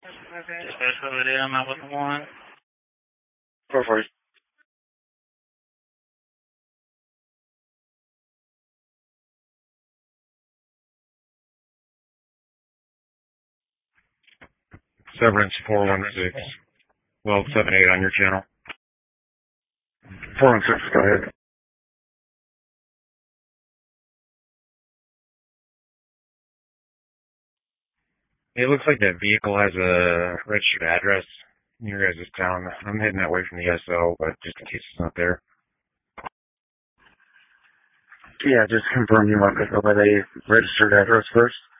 Dispatch over there, I'm out with the one. Go for it. Severance 416. Well, 78 on your channel. 416, go ahead. It looks like that vehicle has a registered address in your guys' town. I'm heading that way from the SO, but just in case it's not there. Yeah, just confirm you want to go by the registered address first.